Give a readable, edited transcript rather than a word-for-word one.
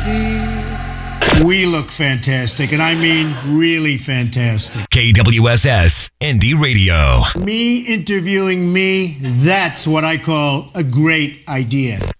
We look fantastic, and I mean really fantastic. KWSS Indie Radio. Me interviewing me, that's what I call a great idea.